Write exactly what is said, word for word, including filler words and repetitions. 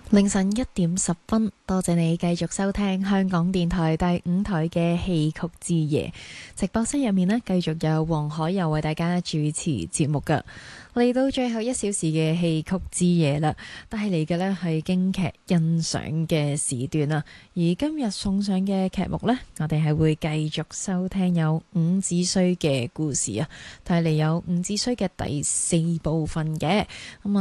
凌晨一點十分，多謝你繼續收聽香港電台第五台嘅戲曲之夜直播室入面呢，繼續有黃海柔為大家主持節目噶。嚟到最後一小時嘅戲曲之夜啦，帶嚟嘅呢係京劇欣賞嘅時段啊。而今日送上嘅劇目呢，我哋係會繼續收聽有伍子胥嘅故事啊。睇嚟有伍子胥嘅第四部分嘅咁啊。